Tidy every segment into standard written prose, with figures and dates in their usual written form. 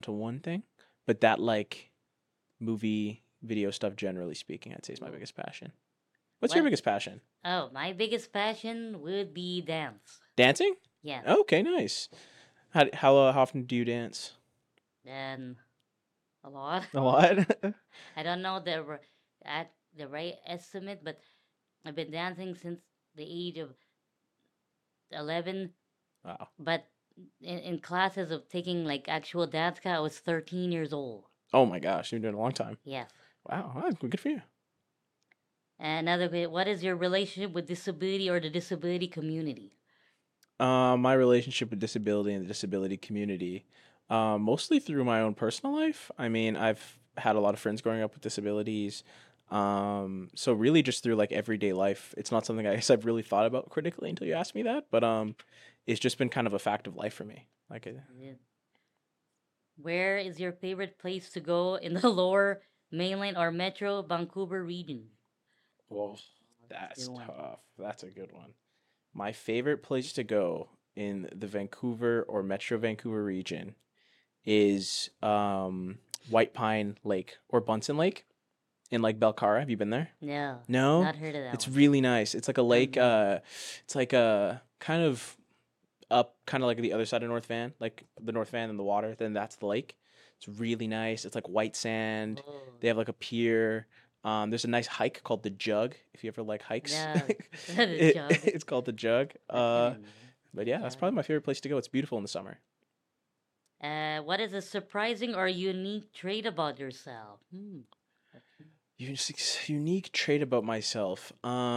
to one thing, but that like movie video stuff generally speaking, I'd say is my Ooh. biggest passion. What's your What? biggest passion? Oh, my biggest passion would be dance. Dancing? Yeah. Okay, nice. How often do you dance? Then a lot. A lot. I don't know at the right estimate, but I've been dancing since the age of 11. Wow. But in classes of taking like actual dance class, I was 13 years old. Oh my gosh, you've been doing it a long time. Yes. Wow, that's good for you. Another bit, what is your relationship with disability or the disability community? My relationship with disability and the disability community, mostly through my own personal life. I mean, I've had a lot of friends growing up with disabilities. So really just through like everyday life. It's not something I guess I've really thought about critically until you asked me that, but it's just been kind of a fact of life for me. Yeah. Where is your favorite place to go in the lower mainland or metro Vancouver region? Whoa, That's that's a good one. tough. That's a good one. My favorite place to go in the Vancouver or Metro Vancouver region is White Pine Lake or Bunsen Lake in like Belcara. Have you been there? No, No? not heard of that It's one. really nice. It's like a lake, No. it's like a kind of up kind of like the other side of North Van, like the North Van and the water, then that's the lake. It's really nice. It's like white sand. Oh, They have like a pier. There's a nice hike called the Jug. If you ever like hikes, no, the jug. it's called the Jug. That's kind of neat. But yeah, that's Yeah. probably my favorite place to go. It's beautiful in the summer. What is a surprising or unique trait about yourself? Unique trait about myself.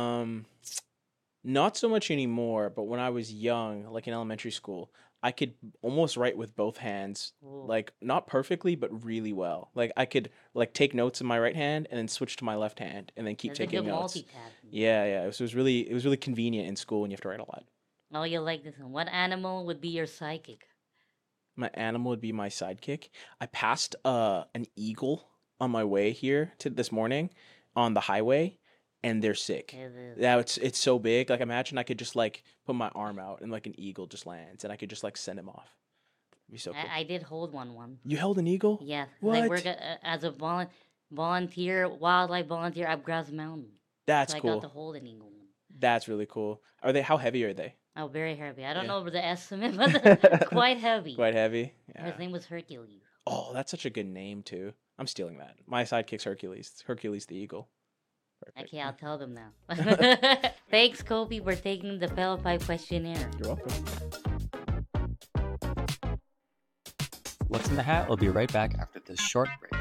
Not so much anymore, but when I was young, like in elementary school, I could almost write with both hands, Oh, like not perfectly, but really well. Like I could like take notes in my right hand and then switch to my left hand and then keep that's a taking good notes. multitasking. Yeah, yeah. It was really convenient in school when you have to write a lot. Oh, you like this one. What animal would be your psychic? My animal would be my sidekick. I passed an eagle on my way here to this morning on the highway, and they're sick. Is it- Yeah, it's so big. Like imagine I could just like put my arm out and like an eagle just lands, and I could just like send him off. It'd be so cool. I did hold one once. You held an eagle? Yeah, 'cause I work What? as a volunteer, wildlife volunteer at Grass Mountain. That's So I got to cool. hold an eagle. That's really cool. Are they? How heavy are they? Oh, very heavy. I don't Yeah. know the estimate, but quite heavy. Quite heavy. His Yeah. name was Hercules. Oh, that's such a good name too. I'm stealing that. My sidekick's Hercules. It's Hercules the eagle. Perfect. Okay, I'll tell them now. Thanks, Kobe, for taking the Pelopie questionnaire. You're welcome. What's in the Hat will be right back after this short break.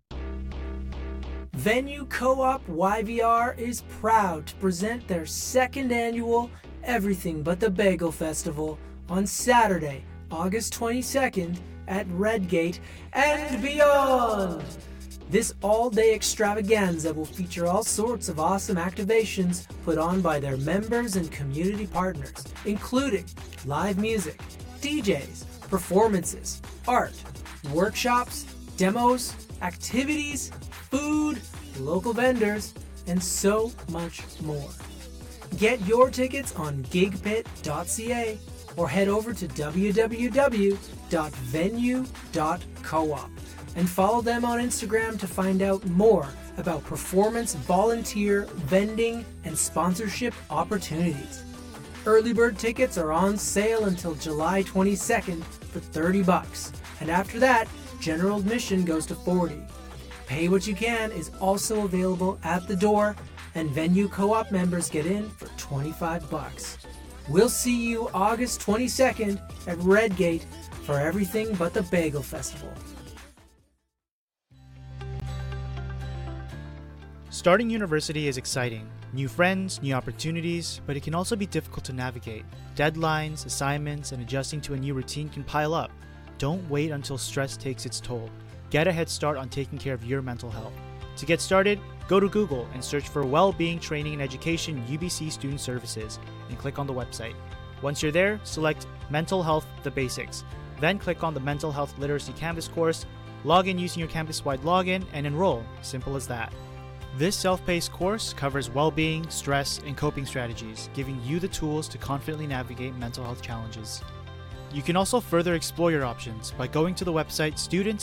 Venue Co-op YVR is proud to present their second annual Everything But the Bagel Festival on Saturday, August 22nd at Redgate and beyond. This all-day extravaganza will feature all sorts of awesome activations put on by their members and community partners, including live music, DJs, performances, art, workshops, demos, activities, food, local vendors, and so much more. Get your tickets on gigpit.ca or head over to www.venue.coop and follow them on Instagram to find out more about performance, volunteer, vending, and sponsorship opportunities. Early bird tickets are on sale until July 22nd for $30, and after that, general admission goes to $40. Pay What You Can is also available at the door, and Venue Co-op members get in for $25. We'll see you August 22nd at Redgate for Everything But the Bagel Festival. Starting university is exciting. New friends, new opportunities, but it can also be difficult to navigate. Deadlines, assignments, and adjusting to a new routine can pile up. Don't wait until stress takes its toll. Get a head start on taking care of your mental health. To get started, go to Google and search for Well-Being Training and Education UBC Student Services and click on the website. Once you're there, select Mental Health The Basics. Then click on the Mental Health Literacy Canvas course, log in using your campus-wide login, and enroll. Simple as that. This self-paced course covers well-being, stress, and coping strategies, giving you the tools to confidently navigate mental health challenges. You can also further explore your options by going to the website